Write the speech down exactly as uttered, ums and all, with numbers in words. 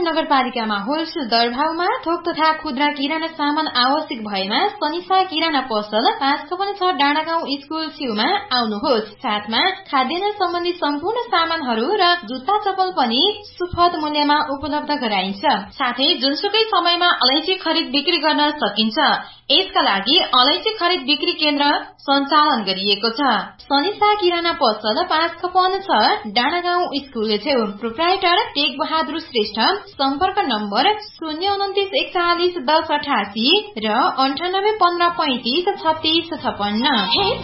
चितवन नगरपालिकामा होलसेल दर भावमा थोक तथा खुद्रा किराना सामान आवश्यक भएमा सनिसा किराना पसल पाँच खपन छ डाँडागाउँ स्कुल छेउमा आउनुहोस्। साथमा खाद्यान्न सम्बन्धी सम्पूर्ण सामानहरू र जुत्ता चप्पल पनि सुपथ मूल्यमा उपलब्ध गराइन्छ। साथै जुनसुकै समयमा अलैँची खरिद बिक्री गर्न सकिन्छ। यसका लागि अलैँची खरिद बिक्री केन्द्र सञ्चालन गरिएको छ। सनिसा किराना पसल पाँच खपन छ डाँडागाउँ स्कुल छेउ। Proprietor take Bahadur Shrestha. सम्पर्क नम्बर शून्य उन्तिस एकचालिस दस अठासी र अन्ठानब्बे पन्ध्र पैंतिस छत्तीस छपन्न।